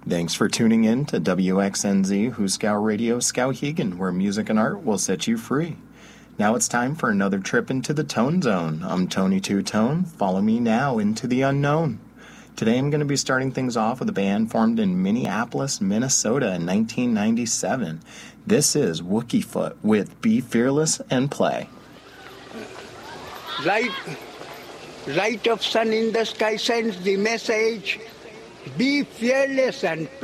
Thanks for tuning in to WXNZ Huskow Radio Skowhegan, where music and art will set you free. Now it's time for another trip into the Tone Zone. I'm Tony Two Tone. Follow me now into the unknown. Today I'm going to be starting things off with a band formed in Minneapolis, Minnesota in 1997. This is Wookiefoot with Be Fearless and Play. Light of sun in the sky sends the message, be fearless and play.